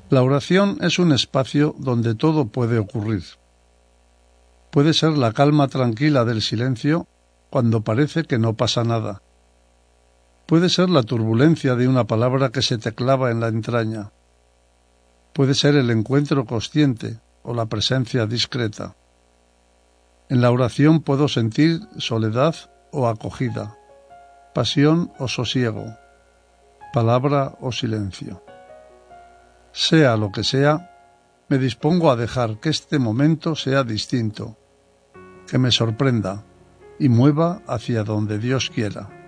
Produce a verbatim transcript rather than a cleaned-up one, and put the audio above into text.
La oración es un espacio donde todo puede ocurrir. Puede ser la calma tranquila del silencio cuando parece que no pasa nada. Puede ser la turbulencia de una palabra que se te clava en la entraña. Puede ser el encuentro consciente o la presencia discreta. En la oración puedo sentir soledad o acogida, pasión o sosiego, palabra o silencio. Sea lo que sea, me dispongo a dejar que este momento sea distinto, que me sorprenda y mueva hacia donde Dios quiera.